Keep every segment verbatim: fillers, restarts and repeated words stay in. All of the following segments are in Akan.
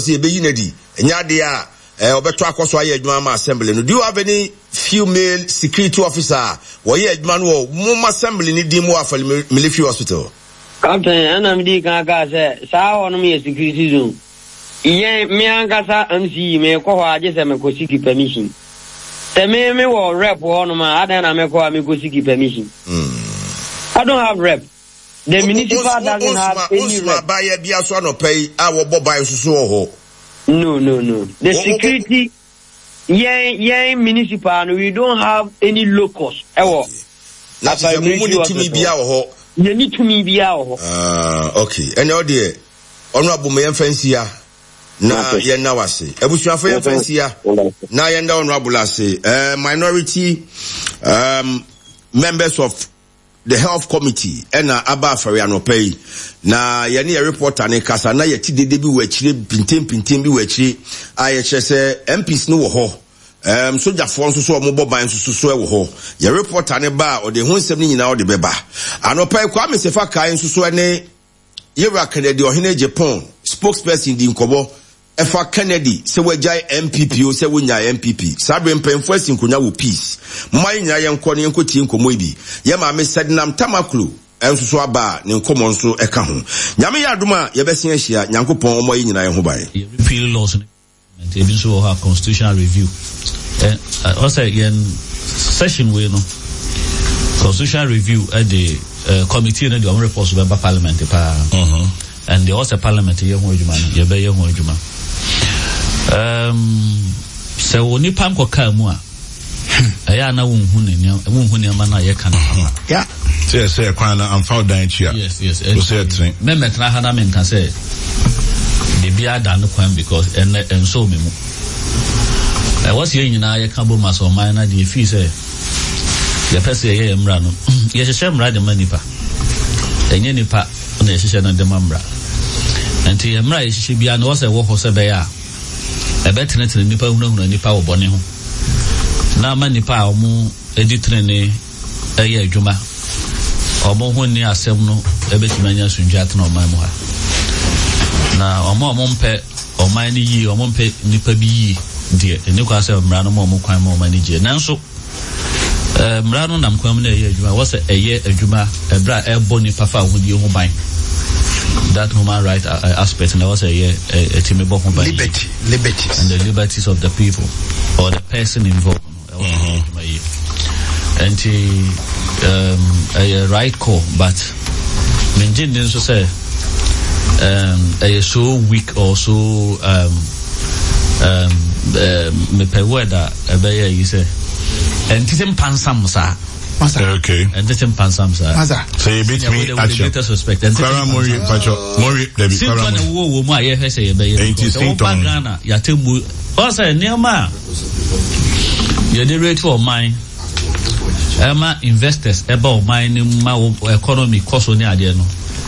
say be unity enya de a eh obeto akoso aye adwuma ma assembly no. Do you have any female security officer wo ye adwuma no mo assembly ni di mo afali military hospital? Captain, ana mi di kan ka say sa wono me security zone. Iye me ankasa M C me ko ho aje se me ko seek permission. Se me me wo rep wono ma adan na me ko me ko seek permission. Mm. I don't have rep. The municipal doesn't have any rep. Buy bia so no pay a wo bo buy so so ho. No, no, no. The security yeah yeah municipal we don't have any locus. Ewo. That's why we need to me bia ho. You need to me bia ho. Ah, okay. And all there honorable me fancy ya. Na ye na wase ebusuafo ye fancy ya na ye nda honorable ase uh, minority um members of the health committee ena aba afare anopai na ye ne reporter ne kasa na ye tidede bi wachire pintem pintem bi wachire aye chese M Ps no wo ho um soja fo nso so omo ban nso so e wo ho ye reporter ne ba o de ho nsem ni nyina o de beba anopai kwa me sefa kai nso so ne ye ra Kennedy ohene Japan spokesperson di nkobo Efa Kennedy se wajai M P P o se wonya M P P sabre mpemfo asinkonya wo peace mai nya ye nkɔ ne nkɔtie nkomo ibi ye ma me sednam tamaklu enso so aba ne nkomo nso eka ho nyame ya adoma ye besia ahia nyankopɔn omo yi nyina ye ho bae repeal laws and even so have constitutional review and uh, also yen session we no constitutional review at the uh, committee and the report to the parliament pa mhm and the also parliament ye ho adwuma no ye be ye ho adwuma. Um, so when you pam ko ka mu a aya na wonhu ne ne wonhu ne ma na ye ka na yeah say say kwan na am found down here. Yes, yes. So say me metra ha na me kan say de bia da no kwan because en en so me mu e was ye nyina ye ka bo ma so man na de fi say ye pese ye ye mra no ye hye mra de manipa enye nipa na ye hye na de mra enti ye mra ye hye bia no was e wo ho se be ya e betene tene nipa hunahuna nipa wo bone ho na ma nipa omu edi trene eye adwuma omo ho ni asem no e betima nya sunja atena oman mu ha na omo omo mpe oman ni yi omo mpe nipa bi yi de eni kwa se mra no omo kwan ma oman ni je nanso eh mra no nam kwan na eye adwuma wo se eye adwuma e bra e bo nipa fa ho die ho ban that human right uh, aspect and also yeah a team about liberty liberties and the liberties of the people or the person involved mm-hmm. and um a right call but menjin din so say um a so weak or so um um me pe weda e be ya you say and titem pansam sa okay and this in pansam sir so you beat me at your respect and Kara Mori pacho Mori Debbie Kara Mori wo wo mu aye he say be ye so Ghana ya temu o say niama you dey rate for mine ema investors eba o mine ma economy cost oni ade no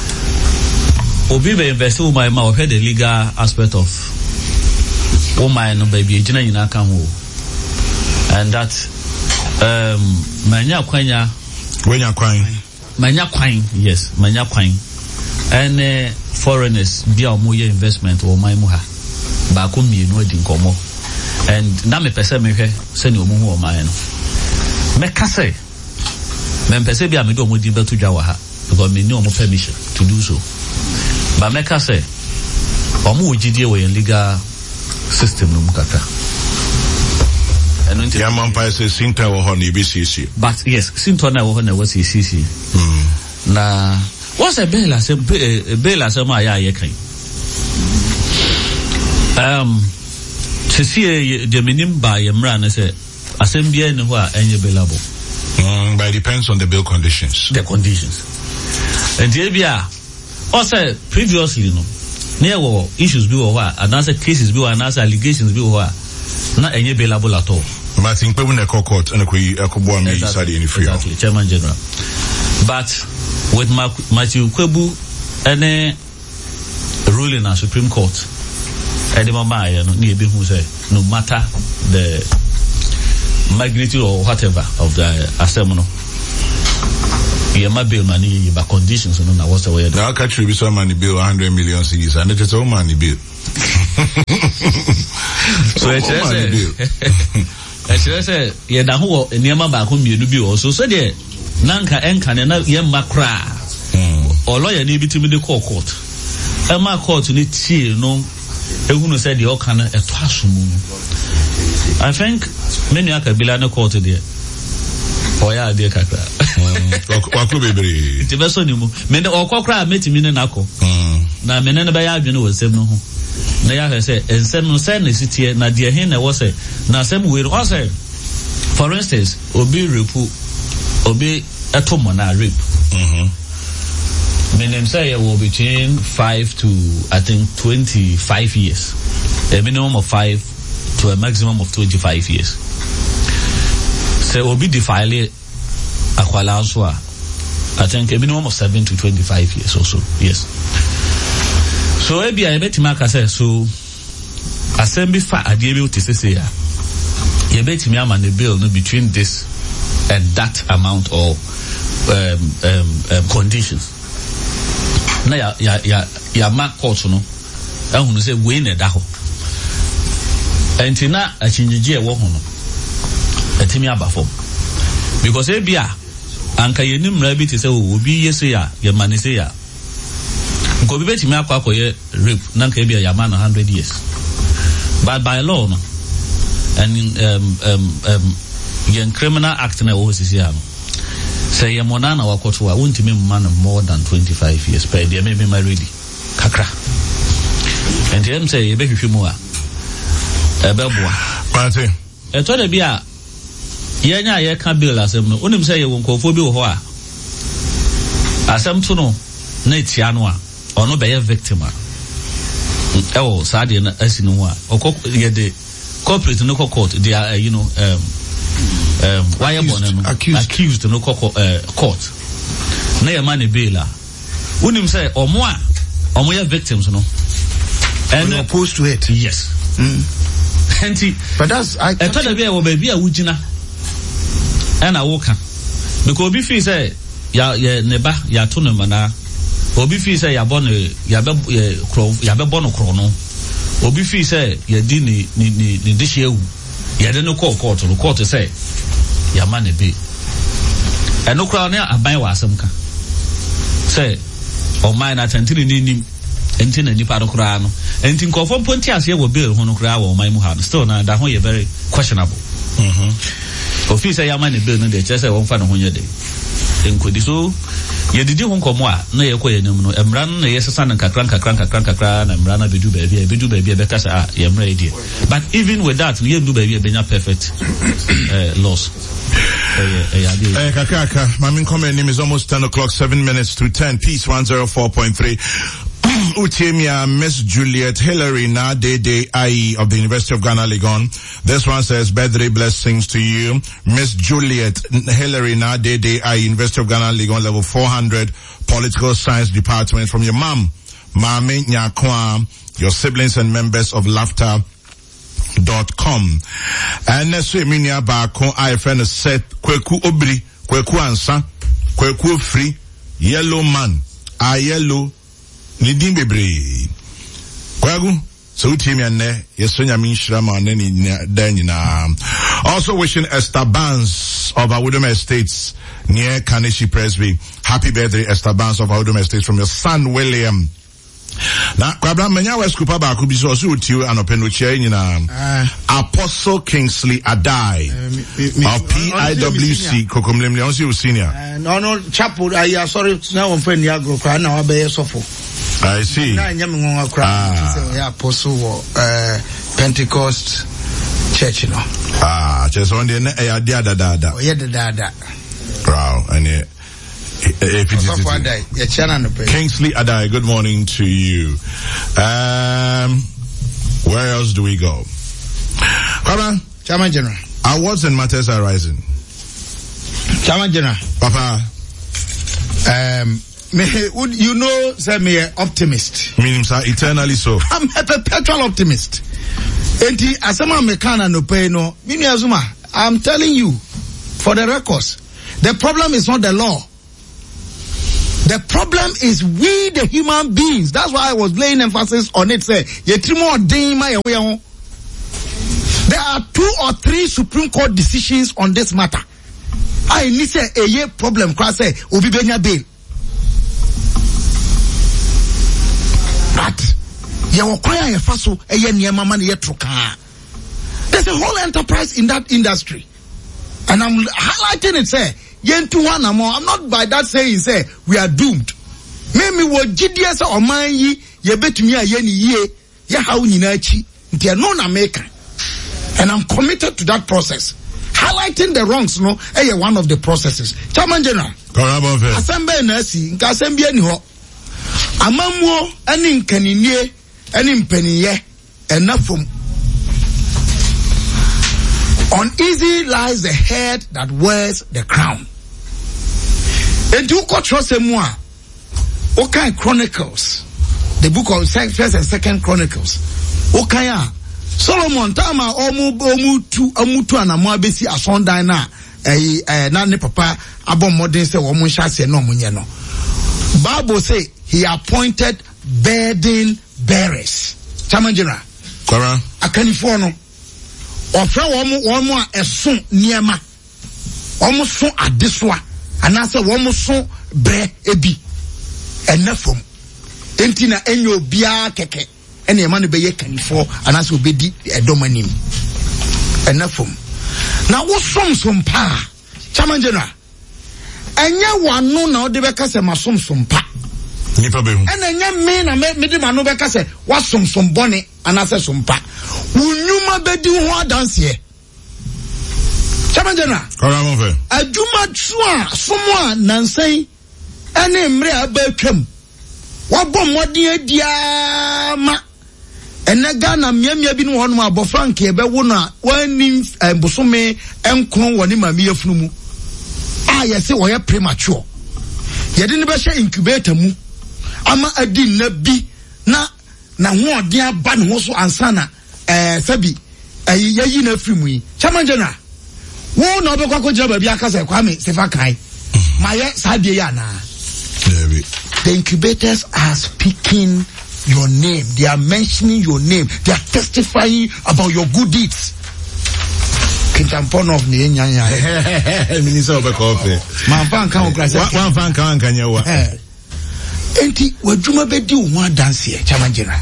obi be invest o mine ma o head the legal aspect of o mine no baby ejina nyina kan ho and that um manya kwanya wenya kwan manya kwan yes manya kwan and uh, foreigners bia o moye investment o man mu ha ba ko mienu adi nkomo and na me pese me hwe se ne o mu ho o man no me ka say me pese bia me do mo di beto dwa wa ha because me ni o mo permission to do so ba me ka say o mo ogidie we legal system no mu kaka. Yeah, man, I say Sinta or Honey B C C. But yes, Sinta na Honey was C C C. Hmm. Na what's a bela? Se bela se ma ya ye kan. Um, to see the minimum by Yamra na say assembly no wa enye belabo. Hmm. But it depends on the bill conditions. The conditions. And the bia also previously no. Near war issues be wa and answer cases be wa and answer allegations be wa. Na enye belabo at all. But I think people in the court and we Ekobo me inside any free. Exactly, Chairman General. But with Matthew Kwebu any ruling at Supreme Court, Edimama no ni ebi hu say no matter the magnitude or whatever of the assembly, you ma bill money by conditions no na what's the way. Now catch you be some money bill one hundred million cedis and it is all money bill. So I say, yeah, now who in Yamaba come you be also so there. Nanka enka na yemma kra. Or lawyer need be to me the court. Emma court ni tie no ehunu said the okana etwasumu. I think many akabila na court there. Oya de kakra. Wako bebre. Ti beso ni mu. Me de okokra metimi ne nako. Na me ne be ya adwene wo sem no ho. Na ya say ensem no say na sitie na de hin na wo say na sem we ro say. For instance, obi repu obi atomo na rape. Mhm. Meaning say it will between five to I think twenty-five years. A minimum of five to a maximum of twenty-five years. So will be defiled akwala so I think a minimum of seven to twenty-five years also. Yes. So ebi I bet maka say so assembly fa adiebi to say ya. You bet me am the bill no between this and that amount of um, um, um, conditions. Na ya ya ya ya mark court no ehunu say we na da ho enti na achinjije e wo ho no etimi aba fom because e bia anka yenim mra bi te say obi yese ya ye mane say ya nko bi betimi akwa akoye rape na nka e bia ya man one hundred years but by law no and um um um yen criminal act na wo sisi ya no say ye monana wakoto wa untimi man more than twenty-five years per dia me me married kakra and him say ye be hwehwe mu a e be boa party e to da bia ye nya ye ka bill asem no unim say ye wonkofo bi wo ho a asem to no na tia no a ono be ye victim a e wo sa de na asinu ho a okọ ye de corporate no court they are uh, you know um um why accused, accused accused no uh, court na your man bail unim say omo a omo ya victims no and we're opposed to it. Yes. Mm. Enti but that's I e to da bia wo ba bia wugina and I woka because obi feel say ya ya neba ya to no mana obi feel say ya born ya be ya be born kro no obi feel say ya di ni ni ni dishi ewu ya de no court court no court say ya man be eno kra na aban wa asem ka say o man na tantini ni nim enti na nipa do kra no enti nkofo ponti ase wo bill ho no kra wo man mu ha still na da ho ye very questionable. Mhm. Ofi say ya man bill no de che say won fa no ho ye de enkodi so ye didi ho nkomo a na ye koye nem no emra na ye sesa na kakra kakra kakra kakra na emra na bedu ba bia bedu ba bia be kasa a ye emra e but even with that ye ndu ba bia benya perfect uh, loss. Eh kakaka my comment name is almost ten o'clock, seven minutes to ten. Peace one oh four point three. Utemia Miss Juliet Hillary Na Dede I of the University of Ghana Legon. This one says birthday blessings to you, Miss Juliet Hillary Na Dede I, University of Ghana Legon, level four hundred, Political Science Department, from your mom, Mame Nyakwa, your siblings and members of Laughter dot com. And next week, minya baako I friend said Kweku Obri, Kweku Ansa, Kweku Free, Yellow Man, a yellow Nidim bebre. Kwagu, so team yanne, yesonya minshira ma neni denina. Also wishing Esther Barnes of Awudum Estates near Kaneshi Presby. Happy birthday, Esther Barnes of Awudum Estates, from your son William. Na kwabra menya we skupa ba ku bi so so tiu anopeno chia nyina Apostle Kingsley Adai of P I W C Kokomlemle on see senior no no chapel I sorry now on friend agro kwa na wa be sofo I see na nyam ngon akra say apostle uh Pentecost church no ah just on the e ya dia da da da o ye da da da wow and Kingsley Adai, good morning to you. Um, where else do we go? Papa, Chairman General. Awards and matters are rising. Chairman General. Papa. Um, me, you know, say me an optimist. Meaning, sir, eternally so. I'm a perpetual optimist. Enti asema mekana no pay no. Mimi Azuma, I'm telling you, for the records, the problem is not the law. The problem is we, the human beings. That's why I was laying emphasis on it. Say, there are two or three Supreme Court decisions on this matter. I need say a year problem. Cross say obi benya bail. But you require a faso a year near mama near truka. There's a whole enterprise in that industry, and I'm highlighting it. Say. Yen to one more. I'm not by that saying say we are doomed. Maybe what G D S or mine ye ye bet me a yen ye ya how ni na chi they are non American, and I'm committed to that process. Highlighting the wrongs, no, eh, one of the processes. Chairman General, Assembly Nasi, Assembly ni ho. Amamwo any nkaninie any mpeniye enough from. Uneasy lies the head that wears the crown. And you could trust him more. Okay, Chronicles, the book of First and Second Chronicles. Okay, Solomon, Tama, Omu, Omu, Tu, Omu, Tu, and Amoabesi, a son dina, a, a, nani papa, Abon Modern say, Omu Shase, no Munyano. Bible say he appointed burden bearers. Chamangina. Kora. A California. Ofra womu womu a esun niema womu sun adeswa anase womu sun bre ebi enafom enti na enyo bia keke ene ema no beye kanifo anase obedi edomanim enafom na wo som som pa chamangena enye wanu na ode beka se masom som pa nipa behu ene enye me na me de manu beka se wasom som bone anase som pa unyuma bedi ho adanse chamangena kora mo fe aduma tsoa somo a nansan ene mre abetwam wabɔ mmɔden adiama ene Ghana miamia bi no hono abofra nke be wo na wani bosome enkron woni mame yafunu mu a yese woyɛ premature yɛde ne be hye incubator mu ama adi na bi na na ho ɔden aba ne ho so ansana eh sabi ayi yayi na afiri mu yi chamangena wo na obekwa ko jira ba bi aka se Kwame Sefa kai maye sadie ya na the incubators are speaking your name, they are mentioning your name, they are testifying about your good deeds. Kintampono of the Nyanya Minister of Coffee man fan kanokrasa one fan kan kan yawa enti wadwuma bedi wo dance here chamangena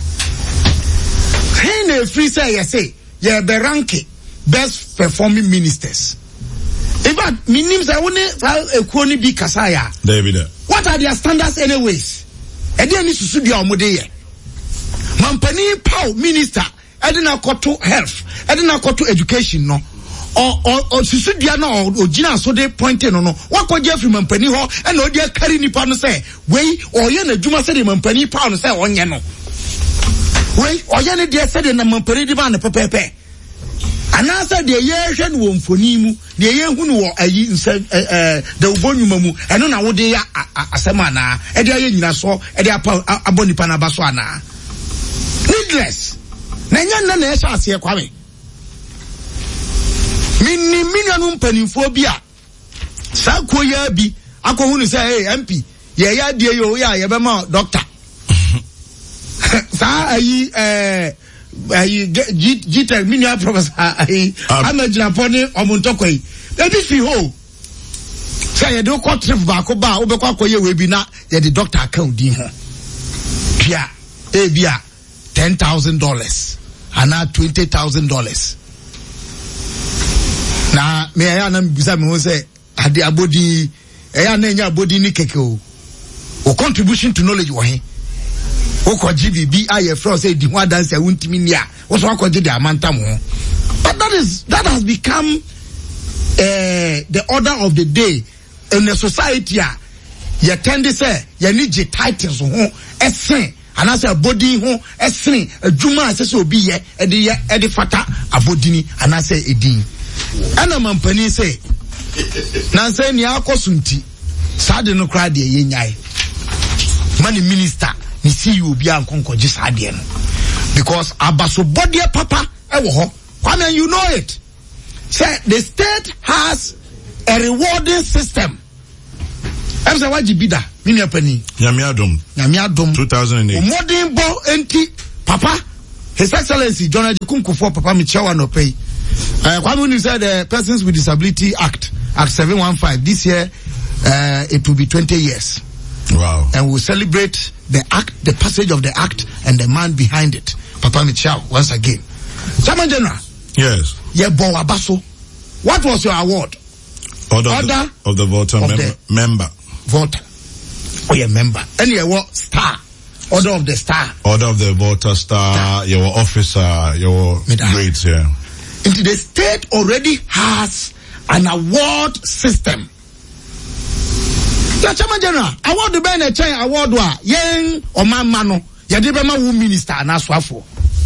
hey na free say you say ye be rank best performing ministers. In fact, me names I won't ekuo ni bi kasaya. David. What are their standards anyways? E dey ni susu dia omode ye. Mampani pow minister, e dey na koto health, e dey na koto education no. O o o susu dia na o gina so dey pointing no no. Wakoje free mampani ho, e na o dey carry nipa no say, "Wey, oye na dwuma say the mampani pow no say onye no." Wey, oye ne dey say the mampani di ba na pepepe. Anasa de ye hwe no wonfoni mu de ye hu no wo ayi nse eh de ubonwuma mu eno na wo de ya asema na e de aye nyina so e de aboni pa na baso ana needless na nya na na ehya ase Kwame minni minanu mpanimfo bi a sa ko ya bi akohu ni say hey M P ye ya de yo ya ye be ma doctor sa ayi eh ayi G-Tech minia professor ayi amagina poni omuntoko yi ebi fi ho say ye do ko trip ba ko ba obekwa akoye we bi na ye the doctor account din ho pia e bia ten thousand dollars ana twenty thousand dollars na me ya na bisa me ho say ade abodi e ya na nya abodi ni keke o o contribution to knowledge wo he Oko G B B I F say di ho dance a wuntimi ni a wo so akoje de amanta mo. But that is that has become uh, the order of the day in the society a ye tend to say ye need je titles ho esen anase abodi ho esen adwuma asese obi ye e de ye e de fata abodini anase edin ana mampani say na say ni akosunti sade no kra de ye nyai mani minister ni see you be an konkoji sadie no because abaso body papa e wo ho Kwame, you know it. Say the state has a rewarding system. I'm saying what you be that Minia Penny. Nyamiadum. Nyamiadum. two thousand eight. Modern Bo Enti Papa. His Excellency John Ajikunku for Papa Michawa no pay. Uh, Kwame said the Persons with Disability Act, Act seven one five. This year, uh, it will be twenty years. Wow. And we'll celebrate the act, the passage of the act, and the man behind it, Papa Michao, once again. Chairman General. Yes. Yebo Abaso. What was your award? Order, Order of, the, of the voter of mem- the member. Voter. Oh, yeah, member. And you what? Star. Order of the Star. Order of the voter star, star. Your officer, your grades, yeah. Into the state already has an award system. Chairman General, award the Ben a chain award wa yen or man mano, Yadibama wu minister and aswafo.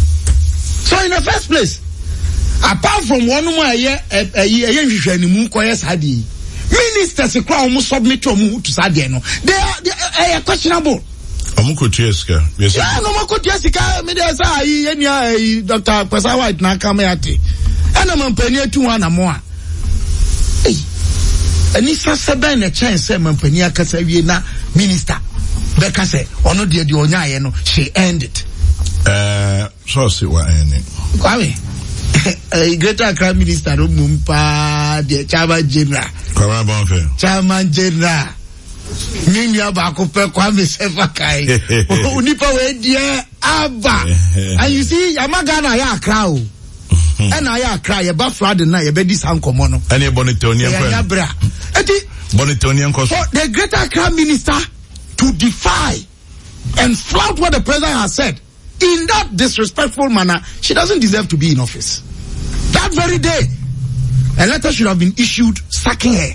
So in the first place, apart from one more year, a year, a year, hadi. Ministers a crown must submit to mu to Sadiano. They are, they are questionable. Amuko Tieska. Yes. Yeah, no Amuko Tieska. Me there say, any Doctor Kwesa White na kameati. And I'm penny to one more. Hey, and if I say ben a chance, say man penny akasa wie na minister. Beka say, ono die di onya ye no, she ended. Uh, so see what ending. Kwame. A greater Accra minister no mumpa the Chairman General. Kwame Bonfe. Chairman General. Nini aba kupe Kwame Sefakai. Unipa we die aba. And you see, Yamagana ya Accra o. And I ya Accra ye ba flood na ye be this ankomo no. Any Bonitonian ya bra. Eti Bonitonian cause. For the greater Accra minister to defy and flout what the president has said in that disrespectful manner, she doesn't deserve to be in office. That very day, a letter should have been issued sacking her.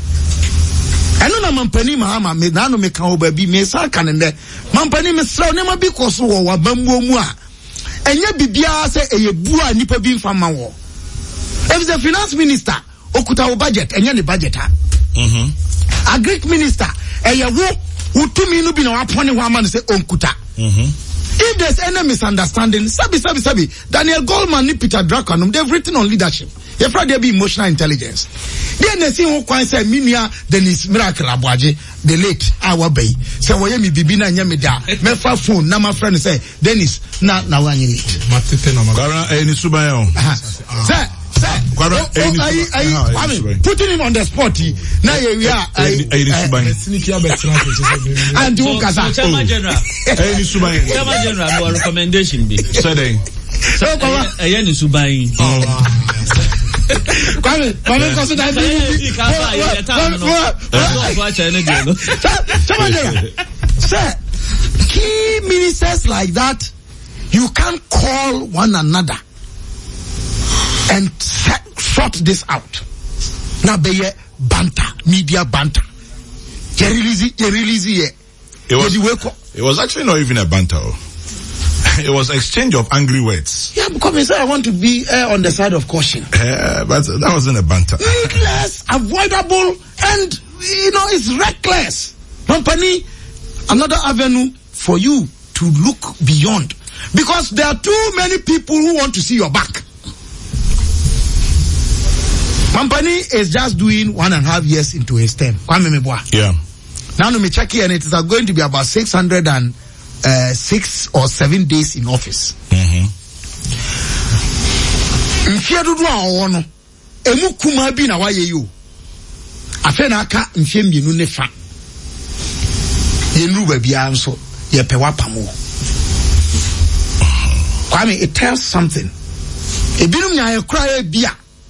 I know na mampani mahama me na no me kan obabi me sa kan nde mampani me sra ne ma bi koso wo wa bambu mu a enye bibia se eye bu a nipa bi mfa ma wo. If the finance minister okuta wo budget enye ne budget ha. Mhm. A Greek minister eye wo utumi no bi na wa pone ho ama no se onkuta. Mhm. If there's any misunderstanding, sabi, sabi, sabi, Daniel Goldman and Peter Drucker, they've written on leadership. You've heard there be emotional intelligence. Then they see who can say, Minia, Dennis Miracle Abuaje, the late our bay. So, why me bibina nyamida, me fa phone, na my friend say, Dennis, na, na one you eat. Kara, eh, ni subayo. Sir, sir, putting him on the spot, now we are, and you Kaza. Chairman General, Chairman General, no recommendation be. Say so, I am Subai. Kwame, Kwame, because that's sir, key ministers like that, you can't call one another and sort this out. Now, be banter, media banter. You release it, you release it. It was, it was actually not even a banter. It was exchange of angry words. Yeah, because I want to be uh, on the side of caution. Uh, but that wasn't a banter. Reckless, avoidable, and, you know, it's reckless. Company, another avenue for you to look beyond. Because there are too many people who want to see your back. Company is just doing one and a half years into his term. Yeah. Now, let me check here, and it is going to be about six hundred and uh, six or seven days in office. Mm-hmm. Emu kuma bi na waye yo. Afe na aka mfie mienu ne fa. Yenu ba bia nso ye pe wapamo. Kwame, it tells something. Ebinum nya ye kura ye bia.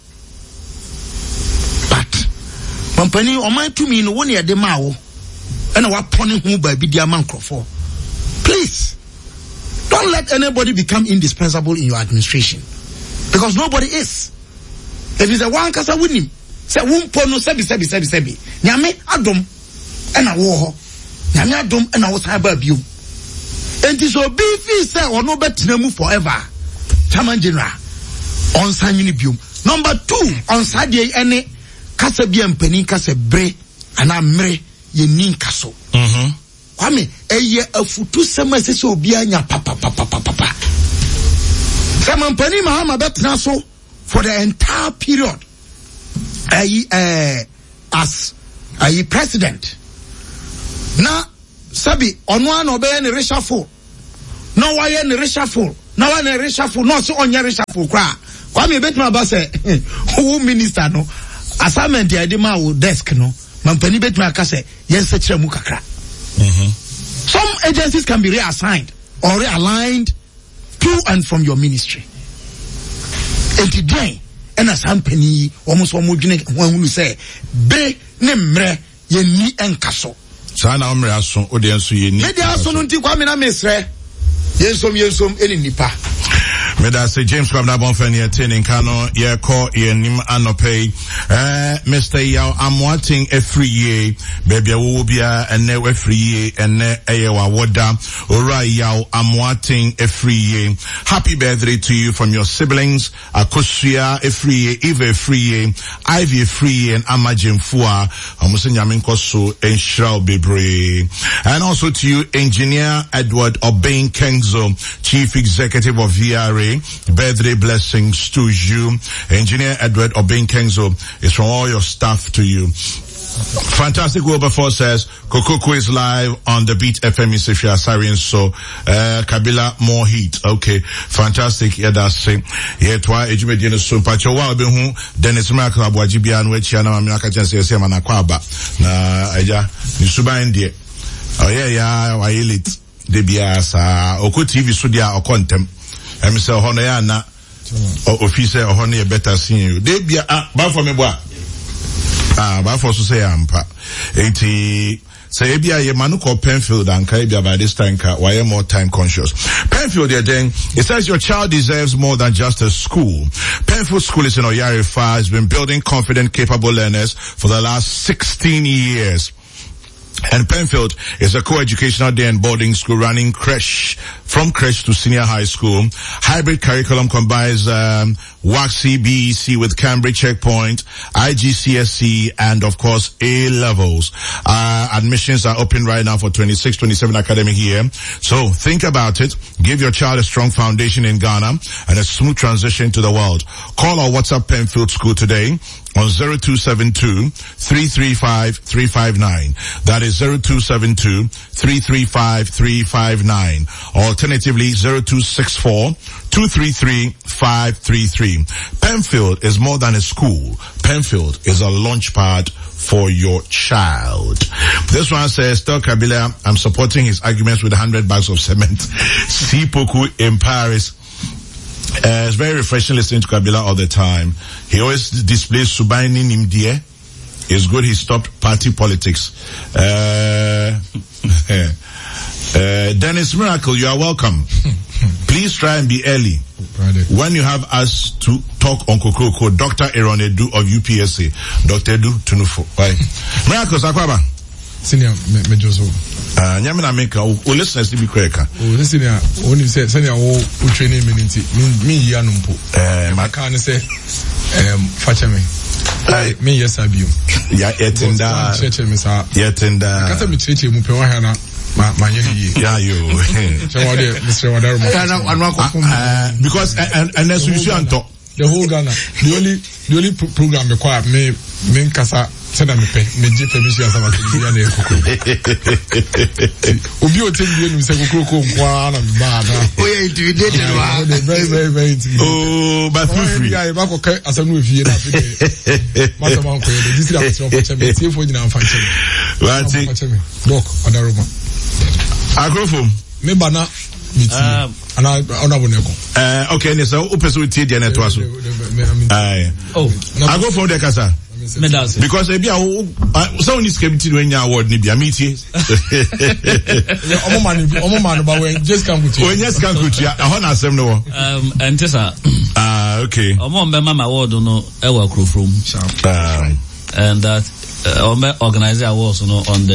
But company o man to me no won ye de ma wo. E na wapone hu ba bi dia man crofo. Please, don't let anybody become indispensable in your administration. Because nobody is. If it's a one kasa winning, say one pono sebi sebi sebi sebi. Nyame adom ena wo ho. Nyame adom ena wo sa ba biom. Enti so be fi say ono betina mu forever. Chairman General on sanyi biom. Number two, on sadie ene kasa bi empani kasa bre ana mre ye nin kaso. Mhm. Kwame eye afutu sema sese obi anya papa papa papa. Sema empani mahama betina so for the entire period uh, uh, as uh, president. Now, sabi ono an obey ne reshuffle no why ne reshuffle no why ne reshuffle no so onye reshuffle kra Kwame betuma ba say who minister no assignment ya de ma wo desk no mampani betuma aka say yes sekire mu kakra. Mhm. Some agencies can be reassigned or realigned to and from your ministry. Enti den ena sampani almost one modwene hunu say be ne mre ye ni enkaso. Sa na omre aso ode enso ye ni. Me dia aso no nti Kwame na mesre. Yensom yensom eni nipa. Meda say James Kwabna Bonfani attending Kano ye call ye nim anope eh Mister Yao Amwating every year baby wo bia ene every year ene eye wa woda ora Yao Amwating every year. Happy birthday to you from your siblings Akosia every year, Eva every year, Ivy every year, and Amajim Fua Amusinya Minkoso and Shrao Bebre. And also to you Engineer Edward Obeng Kenzo, Chief Executive of V R A. Birthday blessings to you. Engineer Edward Obeng Kenzo is from all your staff to you. Fantastic Wilberforce says Kokoko is live on the Beat F M in Sifia Sarian, so uh Kabila more heat. Okay, fantastic. Yeah, that's it. Yeah, twa ejumedie so pacho wa be hu Dennis Mark Abuaji bia no achia na ma aka chance yesi ma na kwa aba na aja ni suban die. Oh yeah yeah, wa elite de bia sa Oko T V so dia okontem. Em say hono ya na office hono ye better see you. De bia ah ba for me boa. Ah, but for so say ampa. Enti say ebia ye manu call Penfield and Caribbean by this time why more time conscious. Penfield there then it says your child deserves more than just a school. Penfield School is in Oyarifa, has been building confident, capable learners for the last sixteen years. And Penfield is a co-educational day and boarding school running creche, from creche to senior high school. Hybrid curriculum combines um, W A C C, B E C with Cambridge Checkpoint, I G C S E, and of course A levels. Uh, admissions are open right now for twenty-six twenty-seven academic year. So think about it. Give your child a strong foundation in Ghana and a smooth transition to the world. Call or WhatsApp Penfield School today on zero two seven two, three three five, three five nine. That is zero two seven two, three three five, three five nine. Alternatively, zero two six four, two three three, five three three. Penfield is more than a school. Penfield is a launch pad for your child. This one says, tell Kabila, I'm supporting his arguments with one hundred bags of cement. See Poku in Paris. Uh, it's very refreshing listening to Kabila all the time. He always displays Subaini Nimdie. It's good he stopped party politics. Uh, uh, Dennis Miracle, you are welcome. Please try and be early. When you have us to talk on Kokoko, Doctor Aaron Edu of U P S A. Doctor Edu Tunufo. Why? Miracle, Sakwaba. Senior Mejoso. Uh, Nyamina Meka, o listeners to be quick. Oh, listen here. Only say, senior, o training minute. Me, me, yanumpo. Eh, my can say, um, Fachame. I, me, yes, I be. Ya, etenda. Church, me, sir. Yetenda. Kata mi church, mu pewa hana. Ma, ma, yeli. Yeah, you. Chawade, Mister Wadaro. Because, and, and as we see on top. The whole Ghana. The only, the only pro program required me, me, kasa. Sena me pe me je permission sama kiri ya na kokoro obi o tell you say kokoro ko nkwa na ba na o ye intimidated wa very very very intimidated. Oh, but free ya ba ko kai asanu efie na afide mata man ko ye this is the option me tie for nyina amfa nche me doc odaroma agrofo me bana miti ana ona boneko eh okay ne so o person tie dia na to aso ai oh agrofo de kasa because ebi a so ni skepti do nya award ni bia meetie omo man omo man ba we just come with you when just come with you a na asem no um entesa ah okay omo mbe mama award no e wa kro from um and that uh, organize awards no on the